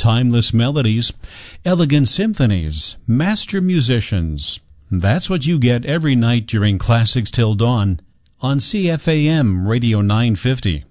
timeless melodies, elegant symphonies, master musicians. That's what you get every night during Classics Till Dawn on CFAM Radio 950.